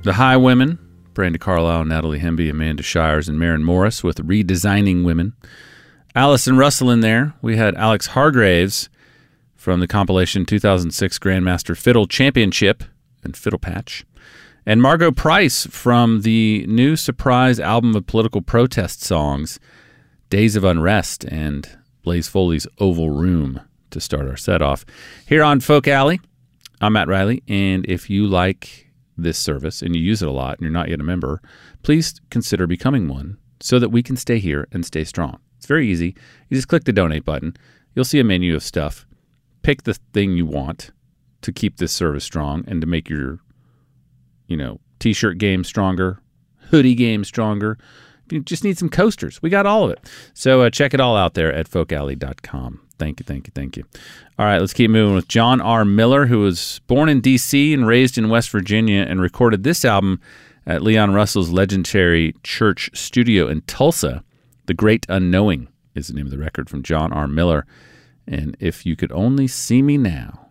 The Highwomen, Brandi Carlile, Natalie Hemby, Amanda Shires, and Maren Morris with Redesigning Women. Allison Russell in there. We had Alex Hargraves from the compilation 2006 Grandmaster Fiddle Championship and Fiddle Patch. And Margot Price from the new surprise album of political protest songs, Days of Unrest, and Blaze Foley's Oval Room to start our set off. Here on Folk Alley, I'm Matt Riley, and if you like this service and you use it a lot and you're not yet a member, please consider becoming one so that we can stay here and stay strong. It's very easy. You just click the donate button. You'll see a menu of stuff. Pick the thing you want to keep this service strong and to make your, t-shirt game stronger, hoodie game stronger. If you just need some coasters, we got all of it. So check it all out there at folkalley.com. Thank you. All right, let's keep moving with John R. Miller, who was born in D.C. and raised in West Virginia and recorded this album at Leon Russell's legendary church studio in Tulsa. The Great Unknowing is the name of the record from John R. Miller. And If You Could Only See Me Now.